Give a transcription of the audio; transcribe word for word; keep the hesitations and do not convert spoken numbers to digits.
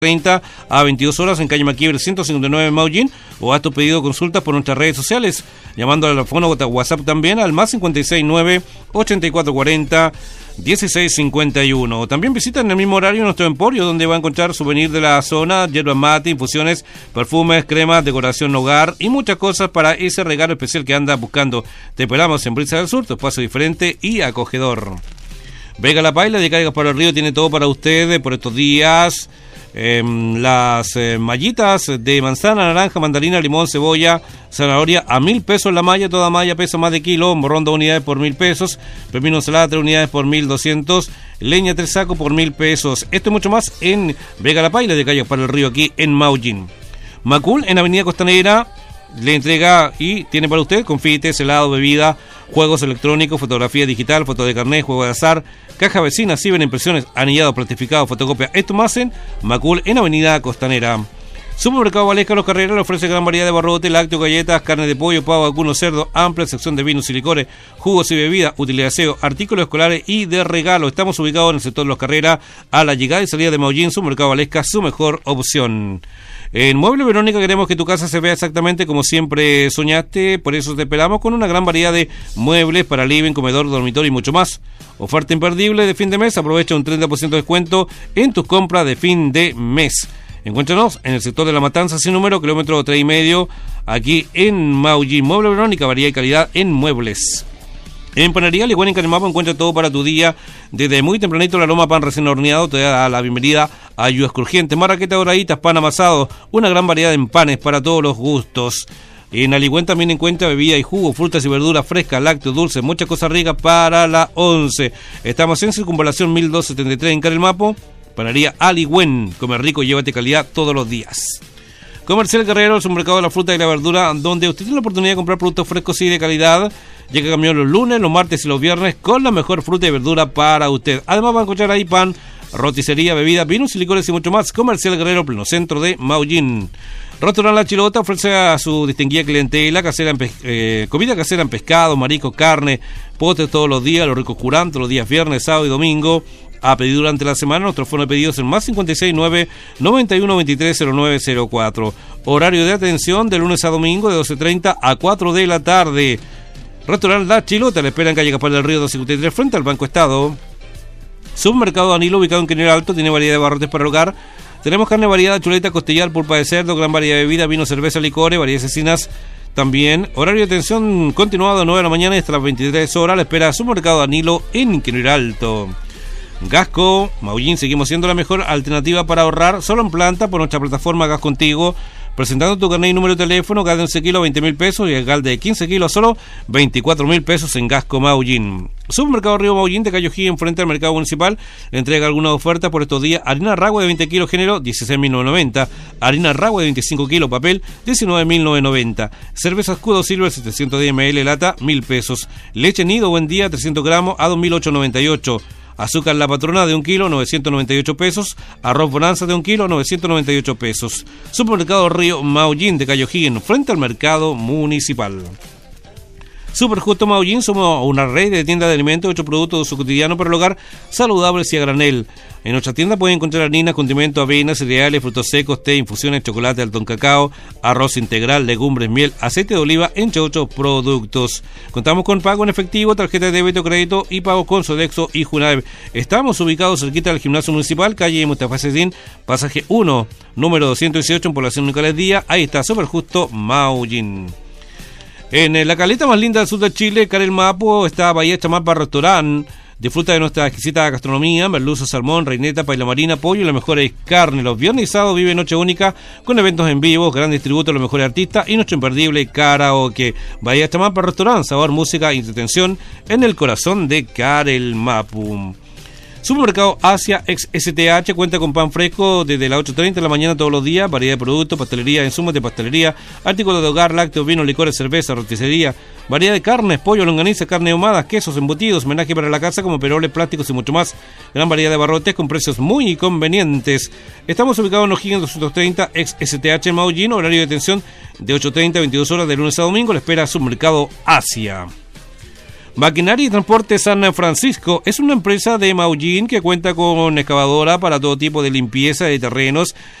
treinta a veintidós horas en calle Maquiebre ciento cincuenta y nueve en Maullín, o haz tu pedido o consultas por nuestras redes sociales, llamando al teléfono WhatsApp también al más cincuenta y seis nueve, ochenta y cuatro cuarenta, dieciséis cincuenta y uno. También visita en el mismo horario nuestro emporio, donde va a encontrar souvenirs de la zona, yerba mate, infusiones, perfumes, cremas, decoración hogar y muchas cosas para ese regalo especial que anda buscando. Te esperamos en Brisa del Sur, tu espacio diferente y acogedor. Vega La Paila de Cargas para el Río tiene todo para ustedes por estos días. Eh, las eh, mallitas de manzana, naranja, mandarina, limón, cebolla, zanahoria a mil pesos la malla, toda malla pesa más de kilo, morrón dos unidades por mil pesos, pepino ensalada tres unidades por mil doscientos, leña tres sacos por mil pesos. Esto y mucho más en Vega La Paila de Calles para el Río, aquí en Maullín. Macul en Avenida Costanera le entrega y tiene para usted confites, helado, bebida, juegos electrónicos, fotografía digital, foto de carnet, juego de azar, caja vecina, ciber, impresiones, anillado, plastificado, fotocopia. Esto más en Macul en Avenida Costanera. Supermercado Valesca Los Carreras le ofrece gran variedad de barrotes, lácteos, galletas, carne de pollo, pavo, vacuno, cerdo, amplia sección de vinos y licores, jugos y bebidas, utilidad de aseo, artículos escolares y de regalo. Estamos ubicados en el sector de Los Carreras, a la llegada y salida de Maullín. Supermercado Valesca, su mejor opción. En Mueble Verónica queremos que tu casa se vea exactamente como siempre soñaste, por eso te esperamos con una gran variedad de muebles para living, comedor, dormitorio y mucho más. Oferta imperdible de fin de mes, aprovecha un treinta por ciento de descuento en tus compras de fin de mes. Encuéntranos en el sector de La Matanza, sin número, kilómetro tres y medio, aquí en Maullín. Mueble Verónica, variedad y calidad en muebles. En Panadería Ligüen en Canemapa encuentra todo para tu día. Desde muy tempranito la loma pan recién horneado te da la bienvenida a ayudas crujientes, marraqueta doraditas, pan amasado, una gran variedad en panes para todos los gustos. En Aligüen también encuentra bebida y jugo, frutas y verduras frescas, lácteos, dulces, muchas cosas ricas para la once. Estamos en Circunvalación mil doscientos setenta y tres en Carelmapo. Panadería Aligüen, come rico y llévate calidad todos los días. Comercial Guerrero, el supermercado de la fruta y la verdura, donde usted tiene la oportunidad de comprar productos frescos y de calidad. Llega camión los lunes, los martes y los viernes con la mejor fruta y verdura para usted. Además va a encontrar ahí pan, roticería, bebidas, vinos y licores y mucho más. Comercial Guerrero, pleno centro de Maullín. Restaurante La Chilota ofrece a su distinguida clientela casera en pe- eh, comida casera en pescado, marisco, carne, postres todos los días, los ricos curantes los días viernes, sábado y domingo. A pedir durante la semana, nuestro fono de pedidos en más cincuenta y seis nueve, noventa y uno veintitrés cero nueve cero cuatro. Horario de atención de lunes a domingo de doce treinta a cuatro de la tarde. Restaurante La Chilota le espera en calle Capal del Río doscientos cincuenta y tres frente al Banco Estado. Supermercado Danilo ubicado en Quinero Alto, tiene variedad de barrotes para el hogar. Tenemos carne variada, chuleta, costillar, pulpa de cerdo, gran variedad de bebida, vino, cerveza, licores, variedades cecinas. También horario de atención continuado de nueve de la mañana hasta las veintitrés horas. Le espera Supermercado Danilo en Quinero Alto. Gasco, Maullín, seguimos siendo la mejor alternativa para ahorrar, solo en planta por nuestra plataforma Gas Contigo, presentando tu carnet y número de teléfono. Gas de once kilos, veinte mil pesos, y el gas de quince kilos, solo veinticuatro mil pesos en Gasco Maullín. Supermercado Río Maullín de Cayojí, enfrente al mercado municipal, le entrega alguna oferta por estos días. Harina Ragua de veinte kilos, género, dieciséis mil novecientos noventa. Harina Ragua de veinticinco kilos, papel, diecinueve mil novecientos noventa. Cerveza Escudo Silver, setecientos diez mililitros, lata, mil pesos. Leche Nido Buen Día, trescientos gramos, a dos mil ochocientos noventa y ocho. Azúcar La Patrona de un kilo, novecientos noventa y ocho pesos. Arroz Bonanza de un kilo, novecientos noventa y ocho pesos. Supermercado Río Maullín de Cayojín, frente al mercado municipal. Super Justo Maullín, somos una red de tiendas de alimentos, ocho productos de uso cotidiano para el hogar, saludables y a granel. En nuestra tienda pueden encontrar harinas, condimentos, avenas, cereales, frutos secos, té, infusiones, chocolate, alto en cacao, arroz integral, legumbres, miel, aceite de oliva, entre otros productos. Contamos con pago en efectivo, tarjeta de débito, crédito y pago con Sodexo y Junaev. Estamos ubicados cerquita del gimnasio municipal, calle Mustafa Cedín, pasaje uno, número doscientos dieciocho, en población Nicolás Díaz. Ahí está Super Justo Maullín. En la caleta más linda del sur de Chile, Carelmapo, está Bahía Chamapa Restaurant. Disfruta de nuestra exquisita gastronomía, merluza, salmón, reineta, paella marina, pollo y las mejores carnes. Los viernes y sábados vive Noche Única con eventos en vivo, grandes tributos a los mejores artistas y noche imperdible karaoke. Bahía Chamapa Restaurant, sabor, música y entretención en el corazón de Carelmapo. Supermercado Asia ex S T H cuenta con pan fresco desde las ocho treinta de la mañana todos los días, variedad de productos, pastelería, insumos de pastelería, artículos de hogar, lácteos, vinos, licores, cerveza, roticería, variedad de carnes, pollo, longaniza, carne ahumada, quesos, embutidos, menaje para la casa como peroles, plásticos y mucho más. Gran variedad de barrotes con precios muy convenientes. Estamos ubicados en O'Higgins doscientos treinta ex S T H Maullín, horario de atención de ocho treinta a veintidós horas de lunes a domingo. Le espera Supermercado Asia. Maquinaria y Transporte San Francisco es una empresa de Maullín que cuenta con excavadora para todo tipo de limpieza de terrenos